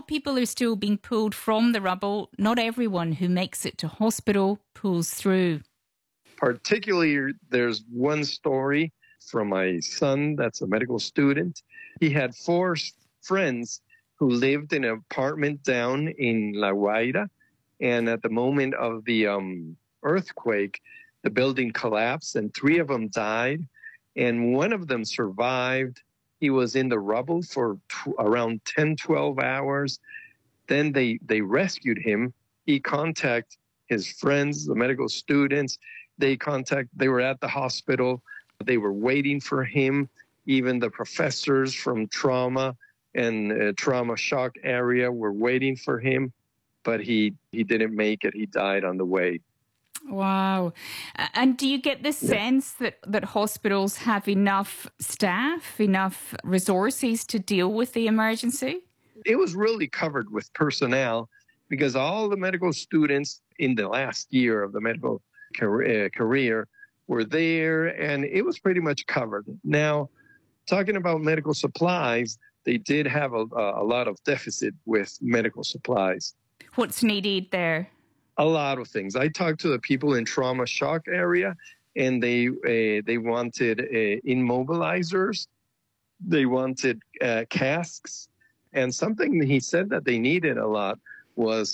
people are still being pulled from the rubble. Not everyone who makes it to hospital pulls through. Particularly, there's one story from my son that's a medical student. He had 4 friends who lived in an apartment down in La Guaira. And at the moment of the earthquake, the building collapsed and 3 of them died. And one of them survived. He was in the rubble for around 10, 12 hours. Then they rescued him. He contacted his friends, the medical students. They were at the hospital. They were waiting for him. Even the professors from trauma and trauma shock area were waiting for him. But he didn't make it. He died on the way. Wow. And do you get the sense that hospitals have enough staff, enough resources to deal with the emergency? It was really covered with personnel because all the medical students in the last year of the medical career were there, and it was pretty much covered. Now, talking about medical supplies, they did have a lot of deficit with medical supplies. What's needed there? A lot of things. I talked to the people in trauma shock area, and they wanted immobilizers. They wanted casks. And something he said that they needed a lot was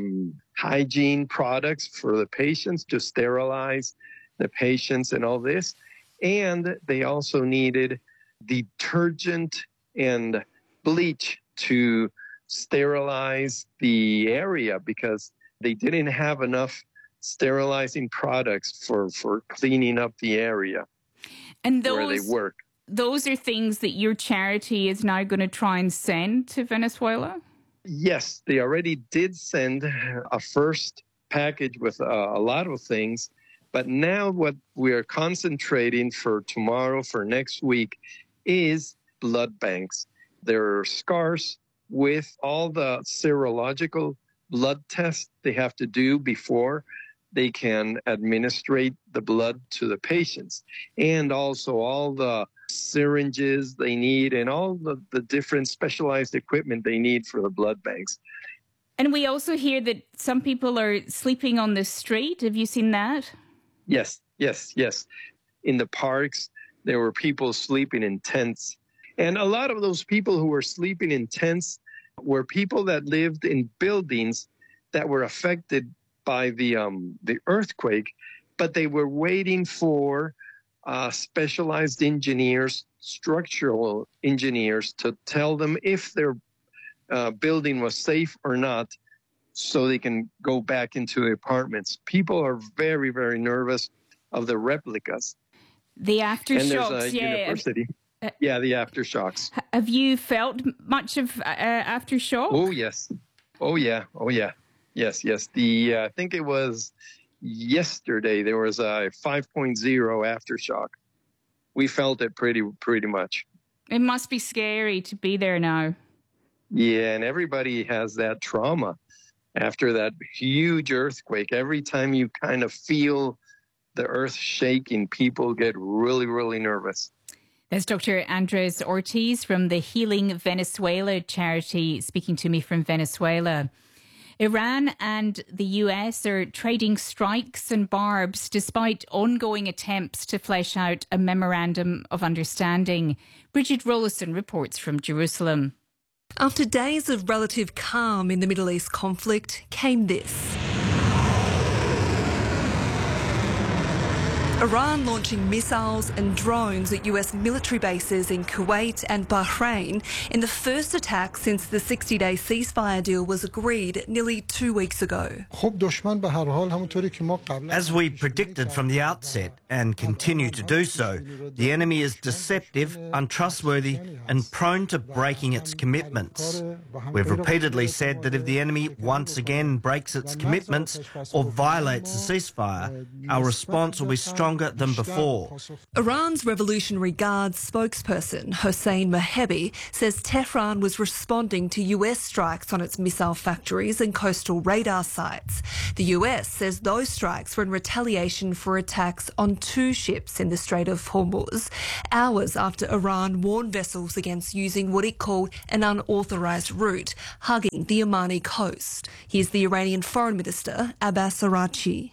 hygiene products for the patients to sterilize the patients and all this. And they also needed detergent and bleach to sterilize the area because they didn't have enough sterilizing products for cleaning up the area and where they work. Those are things that your charity is now going to try and send to Venezuela? Yes, they already did send a first package with a lot of things. But now what we're concentrating for tomorrow, for next week, is blood banks. They're scarce with all the serological blood tests they have to do before they can administrate the blood to the patients. And also all the syringes they need and all the different specialized equipment they need for the blood banks. And we also hear that some people are sleeping on the street. Have you seen that? Yes. In the parks, there were people sleeping in tents. And a lot of those people who were sleeping in tents were people that lived in buildings that were affected by the earthquake, but they were waiting for specialized engineers, structural engineers, to tell them if their building was safe or not, so they can go back into the apartments. People are very, very nervous of the replicas. The aftershocks, and there's a university. Yeah, the aftershocks. Have you felt much of aftershock? Oh, yes. Oh, yeah. Yes. I think it was yesterday there was a 5.0 aftershock. We felt it pretty much. It must be scary to be there now. Yeah, and everybody has that trauma after that huge earthquake. Every time you kind of feel the earth shaking, people get really, really nervous. There's Dr. Andres Ortiz from the Healing Venezuela charity speaking to me from Venezuela. Iran and the US are trading strikes and barbs despite ongoing attempts to flesh out a memorandum of understanding. Bridget Rollison reports from Jerusalem. After days of relative calm in the Middle East conflict came this. Iran launching missiles and drones at US military bases in Kuwait and Bahrain in the first attack since the 60-day ceasefire deal was agreed nearly 2 weeks ago. As we predicted from the outset and continue to do so, the enemy is deceptive, untrustworthy and prone to breaking its commitments. We've repeatedly said that if the enemy once again breaks its commitments or violates the ceasefire, our response will be strong stronger than before. Iran's Revolutionary Guard's spokesperson, Hossein Mehebi, says Tehran was responding to US strikes on its missile factories and coastal radar sites. The US says those strikes were in retaliation for attacks on 2 ships in the Strait of Hormuz, hours after Iran warned vessels against using what it called an unauthorised route, hugging the Omani coast. Here's the Iranian Foreign Minister, Abbas Araghchi.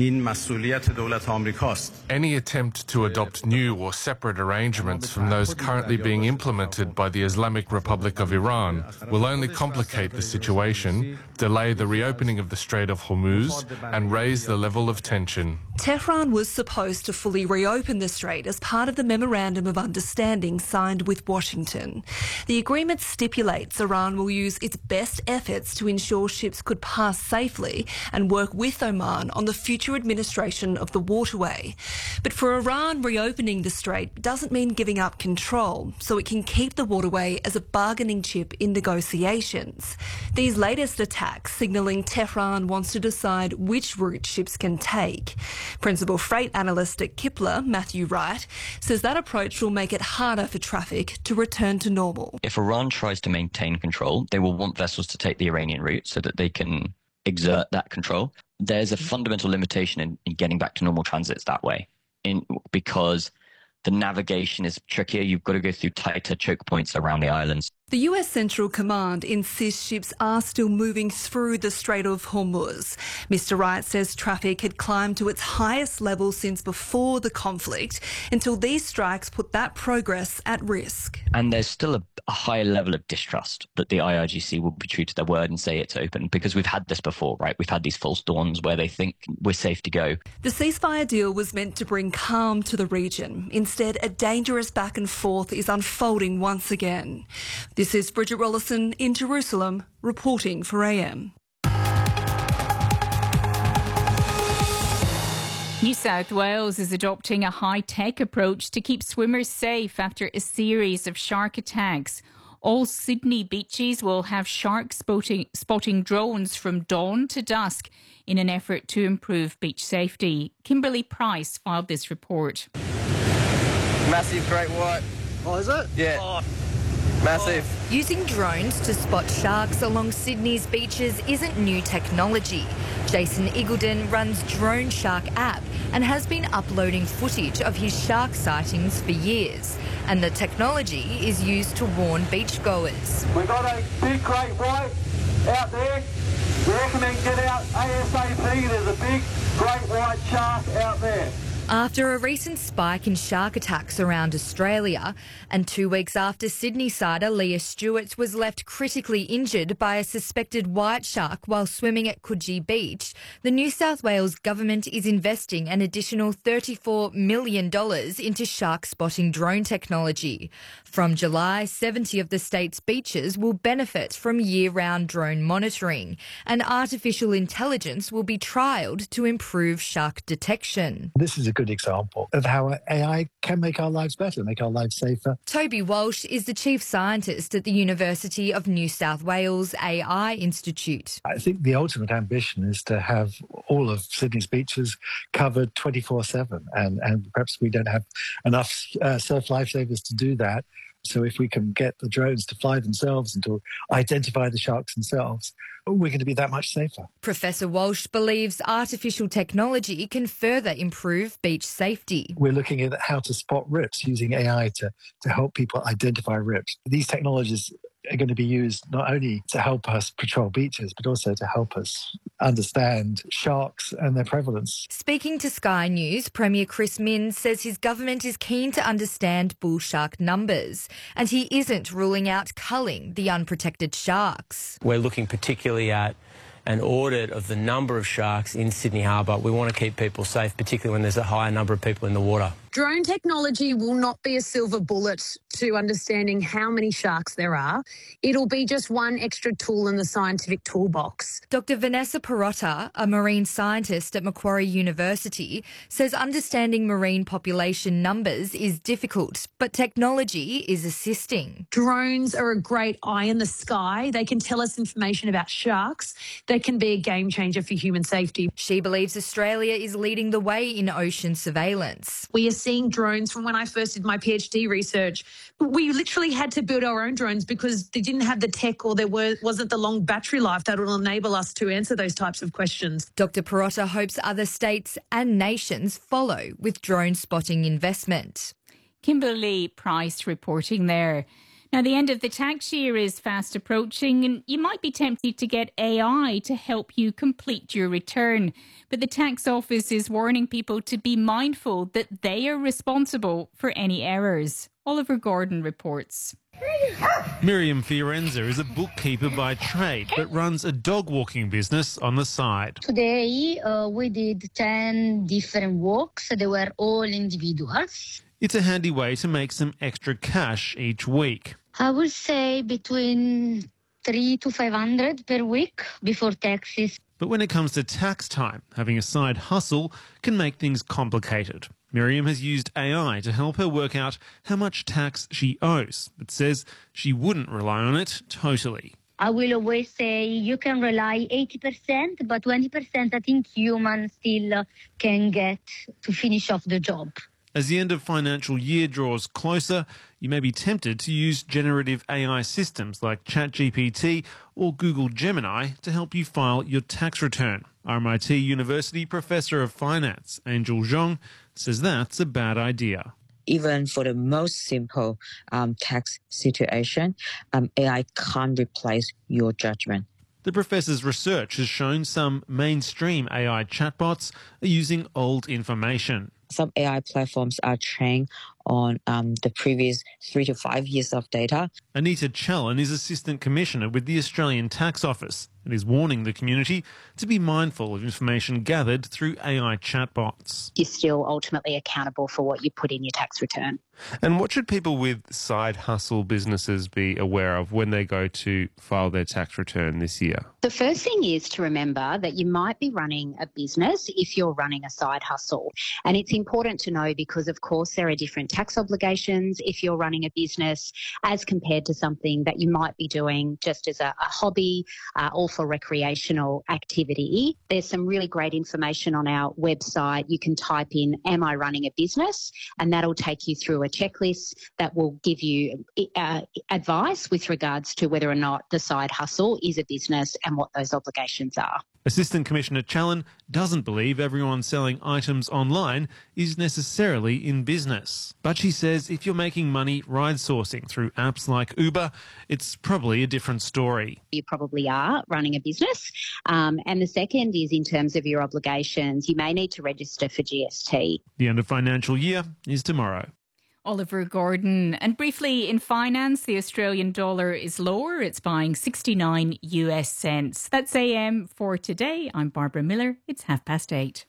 Any attempt to adopt new or separate arrangements from those currently being implemented by the Islamic Republic of Iran will only complicate the situation, delay the reopening of the Strait of Hormuz, and raise the level of tension. Tehran was supposed to fully reopen the strait as part of the Memorandum of Understanding signed with Washington. The agreement stipulates Iran will use its best efforts to ensure ships could pass safely and work with Oman on the future administration of the waterway. But for Iran, reopening the strait doesn't mean giving up control, so it can keep the waterway as a bargaining chip in negotiations. These latest attacks signalling Tehran wants to decide which route ships can take. Principal freight analyst at Kipler, Matthew Wright, says that approach will make it harder for traffic to return to normal. If Iran tries to maintain control, they will want vessels to take the Iranian route so that they can exert that control. There's a fundamental limitation in getting back to normal transits that way, because the navigation is trickier. You've got to go through tighter choke points around the islands. The US Central Command insists ships are still moving through the Strait of Hormuz. Mr. Wright says traffic had climbed to its highest level since before the conflict, until these strikes put that progress at risk. And there's still a high level of distrust that the IRGC will be true to their word and say it's open, because we've had this before, right? We've had these false dawns where they think we're safe to go. The ceasefire deal was meant to bring calm to the region. Instead, a dangerous back and forth is unfolding once again. This is Bridget Rollison in Jerusalem, reporting for AM. New South Wales is adopting a high-tech approach to keep swimmers safe after a series of shark attacks. All Sydney beaches will have shark spotting drones from dawn to dusk in an effort to improve beach safety. Kimberly Price filed this report. Massive great white. Oh, is it? Yeah. Oh. Massive. Using drones to spot sharks along Sydney's beaches isn't new technology. Jason Iggulden runs Drone Shark app and has been uploading footage of his shark sightings for years. And the technology is used to warn beachgoers. We've got a big great white out there. We recommend get out ASAP. There's a big great white shark out there. After a recent spike in shark attacks around Australia, and 2 weeks after Sydney-sider Leah Stewart was left critically injured by a suspected white shark while swimming at Coogee Beach, the New South Wales government is investing an additional $34 million into shark spotting drone technology. From July, 70 of the state's beaches will benefit from year-round drone monitoring, and artificial intelligence will be trialled to improve shark detection. This is a good example of how AI can make our lives better, make our lives safer. Toby Walsh is the chief scientist at the University of New South Wales AI Institute. I think the ultimate ambition is to have all of Sydney's beaches covered 24/7, and perhaps we don't have enough surf lifesavers to do that. So if we can get the drones to fly themselves and to identify the sharks themselves, we're going to be that much safer. Professor Walsh believes artificial technology can further improve beach safety. We're looking at how to spot rips using AI to help people identify rips. These technologies are going to be used not only to help us patrol beaches, but also to help us understand sharks and their prevalence. Speaking to Sky News, Premier Chris Minns says his government is keen to understand bull shark numbers, and he isn't ruling out culling the unprotected sharks. We're looking particularly at an audit of the number of sharks in Sydney Harbour. We want to keep people safe, particularly when there's a higher number of people in the water. Drone technology will not be a silver bullet to understanding how many sharks there are. It'll be just one extra tool in the scientific toolbox. Dr. Vanessa Perotta, a marine scientist at Macquarie University, says understanding marine population numbers is difficult, but technology is assisting. Drones are a great eye in the sky. They can tell us information about sharks. They can be a game changer for human safety. She believes Australia is leading the way in ocean surveillance. We are seeing drones from when I first did my PhD research. We literally had to build our own drones because they didn't have the tech or there wasn't the long battery life that will enable us to answer those types of questions. Dr. Perotta hopes other states and nations follow with drone spotting investment. Kimberly Price reporting there. Now, the end of the tax year is fast approaching and you might be tempted to get AI to help you complete your return. But the tax office is warning people to be mindful that they are responsible for any errors. Oliver Gordon reports. Miriam Fiorenza is a bookkeeper by trade but runs a dog walking business on the side. Today we did 10 different walks. They were all individuals. It's a handy way to make some extra cash each week. I would say between 300 to 500 per week before taxes. But when it comes to tax time, having a side hustle can make things complicated. Miriam has used AI to help her work out how much tax she owes, but says she wouldn't rely on it totally. I will always say you can rely 80%, but 20% I think humans still can get to finish off the job. As the end of financial year draws closer, you may be tempted to use generative AI systems like ChatGPT or Google Gemini to help you file your tax return. RMIT University Professor of Finance, Angel Zhong, says that's a bad idea. Even for the most simple tax situation, AI can't replace your judgment. The professor's research has shown some mainstream AI chatbots are using old information. Some AI platforms are trained on the previous 3 to 5 years of data. Anita Challen is Assistant Commissioner with the Australian Tax Office and is warning the community to be mindful of information gathered through AI chatbots. You're still ultimately accountable for what you put in your tax return. And what should people with side hustle businesses be aware of when they go to file their tax return this year? The first thing is to remember that you might be running a business if you're running a side hustle. And it's important to know because, of course, there are different tax obligations if you're running a business as compared to something that you might be doing just as a hobby or for recreational activity. There's some really great information on our website. You can type in, am I running a business? And that'll take you through a checklist that will give you advice with regards to whether or not the side hustle is a business and what those obligations are. Assistant Commissioner Challen doesn't believe everyone selling items online is necessarily in business. But she says if you're making money ride sourcing through apps like Uber, it's probably a different story. You probably are running a business. And the second is in terms of your obligations, you may need to register for GST. The end of financial year is tomorrow. Oliver Gordon. And briefly in finance, the Australian dollar is lower. It's buying 69 US cents. That's AM for today. I'm Barbara Miller. It's 8:30.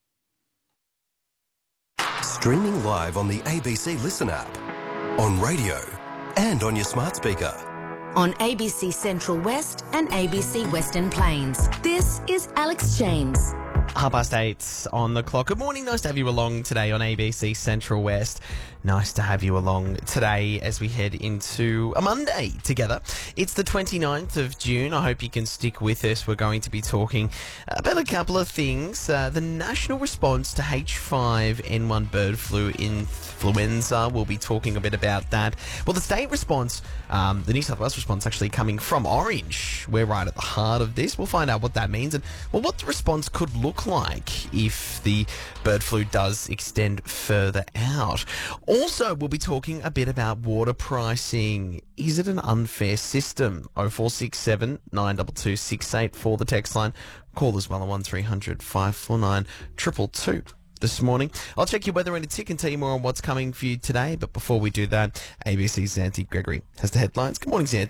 Streaming live on the ABC Listen app, on radio and on your smart speaker. On ABC Central West and ABC Western Plains. This is Alex James. 8:30 on the clock. Good morning. Nice to have you along today on ABC Central West. Nice to have you along today as we head into a Monday together. It's the 29th of June. I hope you can stick with us. We're going to be talking about a couple of things. The national response to H5N1 bird flu influenza. We'll be talking a bit about that. Well, the state response, the New South Wales response actually coming from Orange. We're right at the heart of this. We'll find out what that means and what the response could look like if the bird flu does extend further out. Also, we'll be talking a bit about water pricing. Is it an unfair system? 0467 922 684 the text line. Call as well on 1300 549 222. This morning, I'll check your weather in a tick and tell you more on what's coming for you today. But before we do that, ABC's Xanthi Gregory has the headlines. Good morning, Xanthi.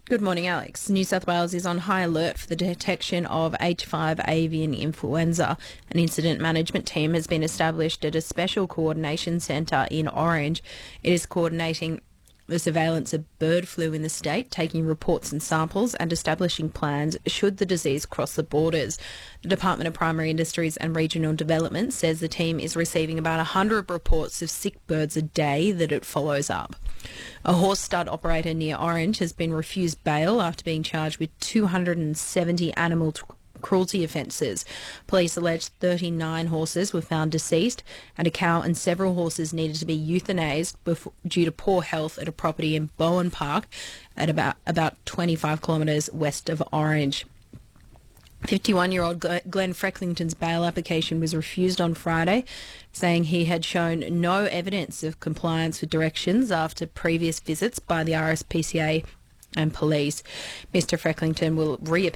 Good morning, Alex. New South Wales is on high alert for the detection of H5 avian influenza. An incident management team has been established at a special coordination centre in Orange. It is coordinating the surveillance of bird flu in the state, taking reports and samples and establishing plans should the disease cross the borders. The Department of Primary Industries and Regional Development says the team is receiving about 100 reports of sick birds a day that it follows up. A horse stud operator near Orange has been refused bail after being charged with 270 animal cruelty offences. Police allege 39 horses were found deceased and a cow and several horses needed to be euthanased due to poor health at a property in Bowen Park at about 25 kilometres west of Orange. 51-year-old Glenn Frecklington's bail application was refused on Friday, saying he had shown no evidence of compliance with directions after previous visits by the RSPCA and police. Mr Frecklington will reappear